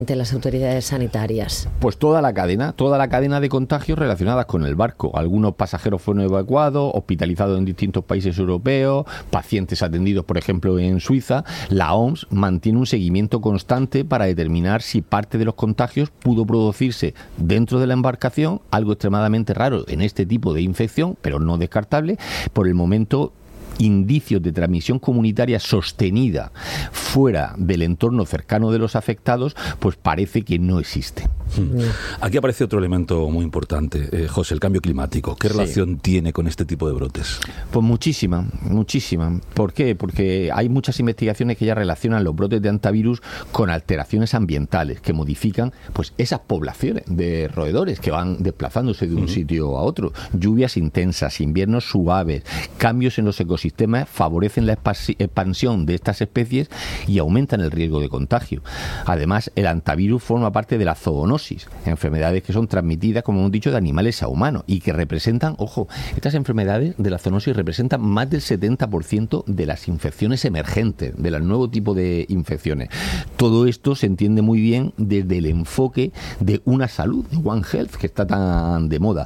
de las autoridades sanitarias? Pues toda la cadena de contagios relacionadas con el barco. Algunos pasajeros fueron evacuados, hospitalizados en distintos países europeos, pacientes atendidos, por ejemplo, en Suiza. La OMS mantiene un seguimiento constante para determinar si parte de los contagios pudo producirse dentro de la embarcación, algo extremadamente raro en este tipo de infección, pero no descartable. Por el momento, indicios de transmisión comunitaria sostenida fuera del entorno cercano de los afectados, pues parece que no existe. Aquí aparece otro elemento muy importante, José, el cambio climático. ¿Qué relación tiene con este tipo de brotes? Pues muchísima. ¿Por qué? Porque hay muchas investigaciones que ya relacionan los brotes de hantavirus con alteraciones ambientales que modifican pues esas poblaciones de roedores que van desplazándose de un sitio a otro. Lluvias intensas, inviernos suaves, cambios en los ecosistemas favorecen la expansión de estas especies y aumentan el riesgo de contagio. Además, el hantavirus forma parte de la zoonosis, enfermedades que son transmitidas, como hemos dicho, de animales a humanos y que representan, ojo, estas enfermedades de la zoonosis representan más del 70% de las infecciones emergentes, de los nuevos tipos de infecciones. Todo esto se entiende muy bien desde el enfoque de una salud, de One Health, que está tan de moda.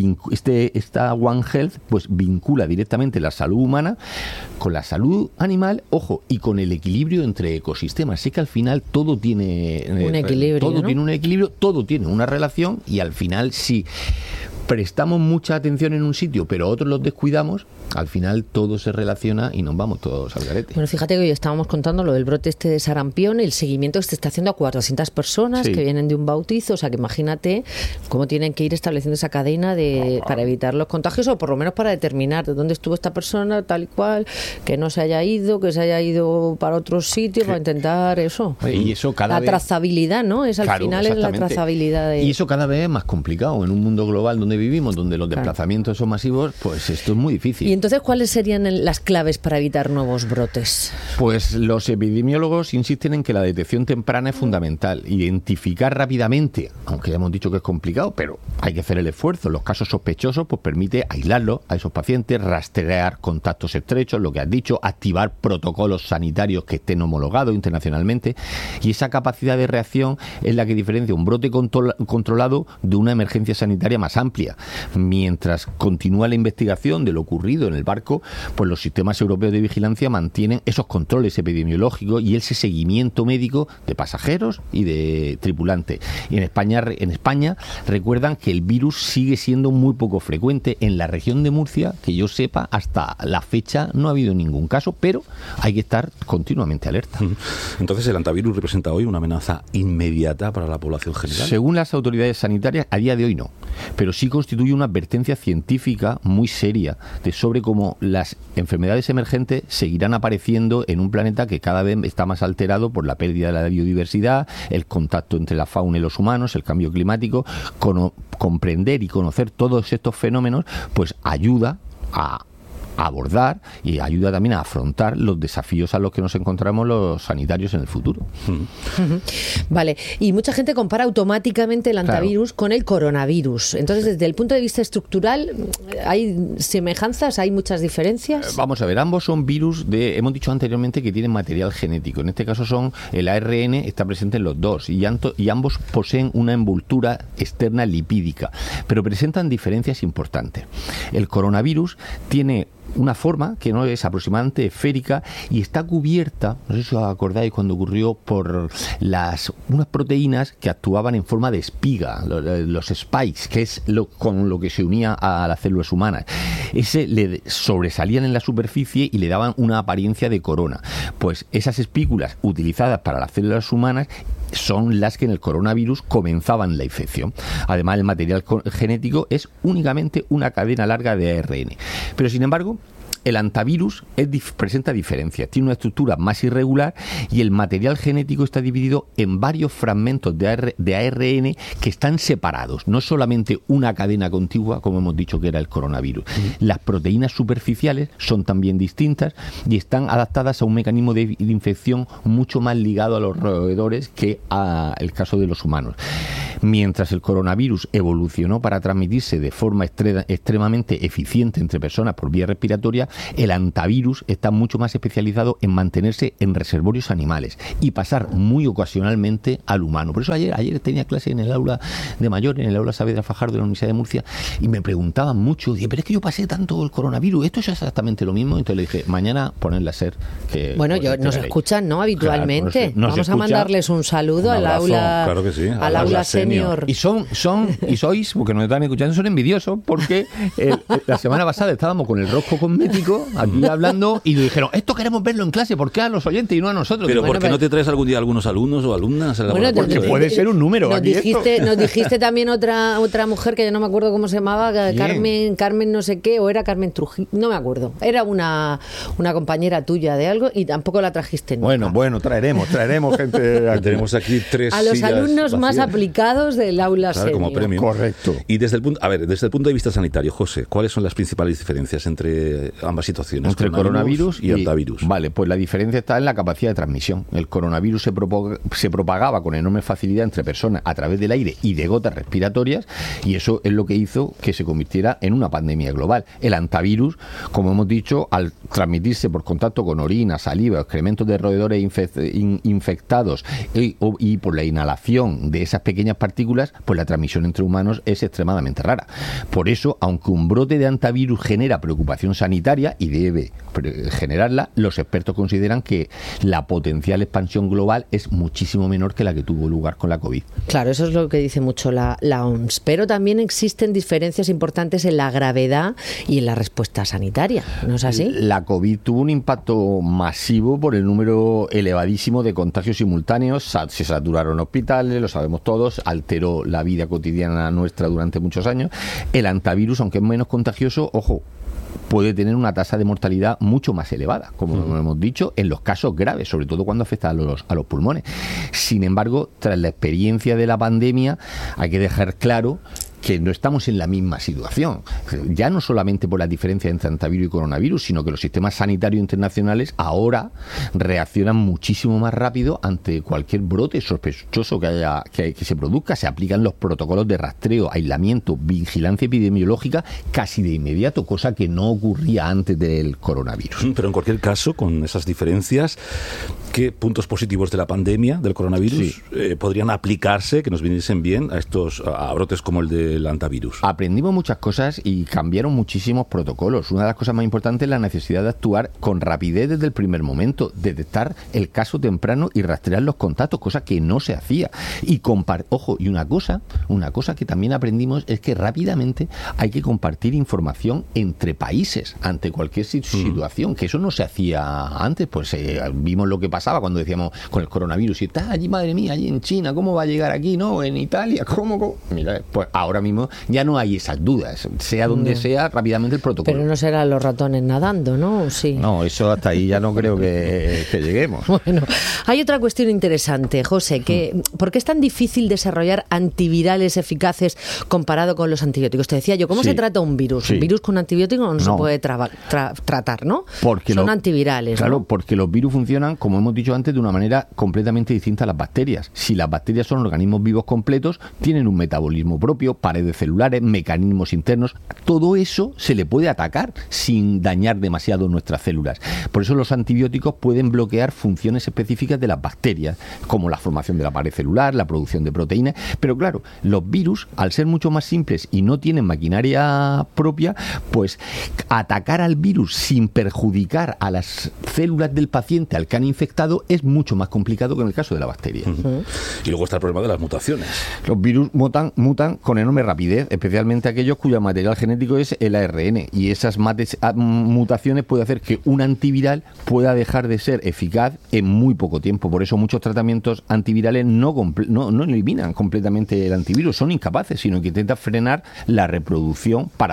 Esta One Health pues vincula directamente la salud humana con la salud animal, ojo, y con el equilibrio entre ecosistemas. Así que al final todo tiene un equilibrio, todo tiene un equilibrio, todo tiene una relación, y al final si prestamos mucha atención en un sitio pero otros los descuidamos, al final todo se relaciona y nos vamos todos al garete. Bueno, fíjate que hoy estábamos contando lo del brote de sarampión, el seguimiento que se está haciendo a 400 personas que vienen de un bautizo, o sea que imagínate cómo tienen que ir estableciendo esa cadena para evitar los contagios, o por lo menos para determinar de dónde estuvo esta persona, tal y cual, que no se haya ido, que se haya ido para otro sitio, para intentar eso. Y eso cada vez... trazabilidad, ¿no? Al final es la trazabilidad. Y eso cada vez es más complicado en un mundo global donde vivimos, donde los desplazamientos son masivos, pues esto es muy difícil. Y entonces, ¿cuáles serían las claves para evitar nuevos brotes? Pues los epidemiólogos insisten en que la detección temprana es fundamental. Identificar rápidamente, aunque ya hemos dicho que es complicado, pero hay que hacer el esfuerzo. Los casos sospechosos pues permite aislarlos a esos pacientes, rastrear contactos estrechos, lo que has dicho, activar protocolos sanitarios que estén homologados internacionalmente, y esa capacidad de reacción es la que diferencia un brote controlado de una emergencia sanitaria más amplia. Mientras continúa la investigación de lo ocurrido en el barco, pues los sistemas europeos de vigilancia mantienen esos controles epidemiológicos y ese seguimiento médico de pasajeros y de tripulantes. Y en España recuerdan que el virus sigue siendo muy poco frecuente. En la región de Murcia, que yo sepa, hasta la fecha no ha habido ningún caso, pero hay que estar continuamente alerta. Entonces, ¿el hantavirus representa hoy una amenaza inmediata para la población general? Según las autoridades sanitarias, a día de hoy no, pero sí constituye una advertencia científica muy seria sobre cómo las enfermedades emergentes seguirán apareciendo en un planeta que cada vez está más alterado por la pérdida de la biodiversidad, el contacto entre la fauna y los humanos, el cambio climático. Comprender y conocer todos estos fenómenos pues ayuda a abordar y ayuda también a afrontar los desafíos a los que nos encontramos los sanitarios en el futuro. Vale, y mucha gente compara automáticamente el hantavirus con el coronavirus. Entonces, desde el punto de vista estructural, ¿hay semejanzas? ¿Hay muchas diferencias? Vamos a ver, ambos son virus hemos dicho anteriormente que tienen material genético. En este caso el ARN está presente en los dos y ambos poseen una envoltura externa lipídica, pero presentan diferencias importantes. El coronavirus tiene una forma que no es aproximadamente esférica y está cubierta, no sé si os acordáis cuando ocurrió, por unas proteínas que actuaban en forma de espiga, los spikes, que es con lo que se unía a las células humanas. Le sobresalían en la superficie y le daban una apariencia de corona. Pues esas espículas utilizadas para las células humanas son las que en el coronavirus comenzaban la infección. Además, el material genético es únicamente una cadena larga de ARN. Pero, sin embargo, el hantavirus presenta diferencias, tiene una estructura más irregular y el material genético está dividido en varios fragmentos de ARN que están separados, no solamente una cadena contigua, como hemos dicho que era el coronavirus. Las proteínas superficiales son también distintas y están adaptadas a un mecanismo de infección mucho más ligado a los roedores que al caso de los humanos. Mientras el coronavirus evolucionó para transmitirse de forma extremadamente eficiente entre personas por vía respiratoria, el antivirus está mucho más especializado en mantenerse en reservorios animales y pasar muy ocasionalmente al humano. Por eso ayer tenía clase en el aula de mayor, en el aula Saavedra Fajardo de la Universidad de Murcia, y me preguntaban mucho, dije, pero es que yo pasé tanto el coronavirus, esto es exactamente lo mismo. Entonces le dije, mañana ponedle a ser que... Bueno, nos escuchan, ¿no? Habitualmente. Claro, vamos a mandarles un saludo al aula, claro que sí, al aula senior. Y sois, porque nos están escuchando, son envidiosos, porque la semana pasada estábamos con el rosco cosmético aquí hablando y le dijeron, esto queremos verlo en clase, ¿por qué a los oyentes y no a nosotros? Pero ¿por qué no te traes algún día algunos alumnos o alumnas? Porque puede ser un número. Nos dijiste también otra mujer que yo no me acuerdo cómo se llamaba, Carmen no sé qué, o era Carmen Trujillo, no me acuerdo. Era una compañera tuya de algo y tampoco la trajiste nunca. Bueno, traeremos gente. Tenemos aquí 3 a los sillas alumnos vacías. Más aplicados del aula senior. Como premio. Correcto. Y desde el punto de vista sanitario, José, ¿cuáles son las principales diferencias entre ambas situaciones? Entre coronavirus y antivirus. Vale, pues la diferencia está en la capacidad de transmisión. El coronavirus se propagaba con enorme facilidad entre personas a través del aire y de gotas respiratorias, y eso es lo que hizo que se convirtiera en una pandemia global. El antivirus, como hemos dicho, al transmitirse por contacto con orina, saliva, excrementos de roedores infectados y por la inhalación de esas pequeñas partículas, pues la transmisión entre humanos es extremadamente rara. Por eso, aunque un brote de antivirus genera preocupación sanitaria y debe generarla, los expertos consideran que la potencial expansión global es muchísimo menor que la que tuvo lugar con la COVID. Claro, eso es lo que dice mucho la OMS, pero también existen diferencias importantes en la gravedad y en la respuesta sanitaria, ¿no es así? La COVID tuvo un impacto masivo por el número elevadísimo de contagios simultáneos, se saturaron hospitales, lo sabemos todos, alteró la vida cotidiana nuestra durante muchos años. El antivirus, aunque es menos contagioso, ojo, puede tener una tasa de mortalidad mucho más elevada, como hemos dicho, en los casos graves, sobre todo cuando afecta a los pulmones. Sin embargo, tras la experiencia de la pandemia, hay que dejar claro que no estamos en la misma situación. Ya no solamente por la diferencia entre antivirus y coronavirus, sino que los sistemas sanitarios internacionales ahora reaccionan muchísimo más rápido ante cualquier brote sospechoso que se produzca. Se aplican los protocolos de rastreo, aislamiento, vigilancia epidemiológica casi de inmediato, cosa que no ocurría antes del coronavirus. Pero en cualquier caso, con esas diferencias, ¿qué puntos positivos de la pandemia, del coronavirus, podrían aplicarse, que nos viniesen bien a brotes como el del antivirus? Aprendimos muchas cosas y cambiaron muchísimos protocolos. Una de las cosas más importantes es la necesidad de actuar con rapidez desde el primer momento, detectar el caso temprano y rastrear los contactos, cosa que no se hacía. Y y una cosa que también aprendimos es que rápidamente hay que compartir información entre países ante cualquier situación, que eso no se hacía antes. Pues vimos lo que pasaba cuando decíamos con el coronavirus, y está allí, madre mía, allí en China, ¿cómo va a llegar aquí? No, en Italia, ¿cómo? Mira, pues ahora mismo ya no hay esas dudas, sea donde sea, rápidamente el protocolo. Pero no serán los ratones nadando, ¿no? Sí. No, eso hasta ahí ya no creo que lleguemos. Bueno, hay otra cuestión interesante, José, ¿por qué es tan difícil desarrollar antivirales eficaces comparado con los antibióticos? Te decía yo, ¿cómo se trata un virus? Un virus con antibiótico no se puede tratar, ¿no? Porque son antivirales. Claro, ¿no? porque los virus funcionan, como hemos dicho antes, de una manera completamente distinta a las bacterias. Si las bacterias son organismos vivos completos, tienen un metabolismo propio, paredes celulares, mecanismos internos, todo eso se le puede atacar sin dañar demasiado nuestras células. Por eso los antibióticos pueden bloquear funciones específicas de las bacterias, como la formación de la pared celular, la producción de proteínas. Pero claro, los virus, al ser mucho más simples y no tienen maquinaria propia, pues atacar al virus sin perjudicar a las células del paciente al que han infectado es mucho más complicado que en el caso de la bacteria. Y luego está el problema de las mutaciones. Los virus mutan con enorme rapidez, especialmente aquellos cuyo material genético es el ARN, y esas mutaciones pueden hacer que un antiviral pueda dejar de ser eficaz en muy poco tiempo. Por eso muchos tratamientos antivirales no eliminan completamente el antivirus, son incapaces, sino que intentan frenar la reproducción para dar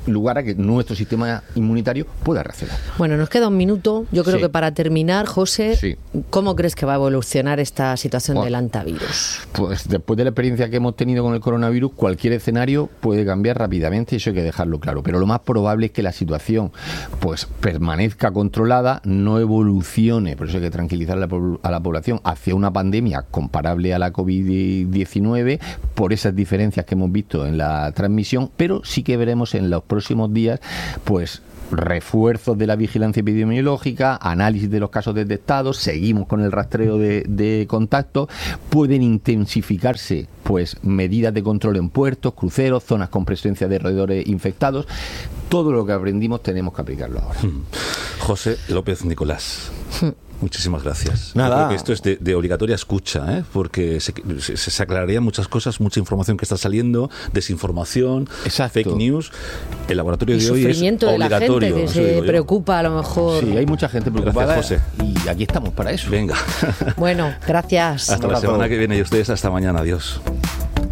lugar a que nuestro sistema inmunitario pueda reaccionar. Bueno, nos queda un minuto. Yo creo Sí. que para terminar, José, Sí. ¿cómo crees que va a evolucionar esta situación del hantavirus? Pues después de la experiencia que hemos tenido con el coronavirus, cualquier escenario puede cambiar rápidamente y eso hay que dejarlo claro. Pero lo más probable es que la situación pues permanezca controlada, no evolucione, por eso hay que tranquilizar a la población, hacia una pandemia comparable a la COVID-19 por esas diferencias que hemos visto en la transmisión, pero sí que veremos en los próximos días pues refuerzos de la vigilancia epidemiológica, análisis de los casos detectados, seguimos con el rastreo de contactos, pueden intensificarse pues medidas de control en puertos, cruceros, zonas con presencia de roedores infectados. Todo lo que aprendimos tenemos que aplicarlo ahora. José López Nicolás. Muchísimas gracias. Nada. Yo creo que esto es de obligatoria escucha, ¿eh? Porque se aclararían muchas cosas, mucha información que está saliendo, desinformación, Exacto. fake news. El laboratorio Y de hoy es sufrimiento de la obligatorio. gente que eso se digo yo. preocupa a lo mejor. Sí, hay mucha gente preocupada. Gracias, y aquí estamos para eso. Venga. Bueno, gracias. Hasta la semana que viene y ustedes hasta mañana. Adiós.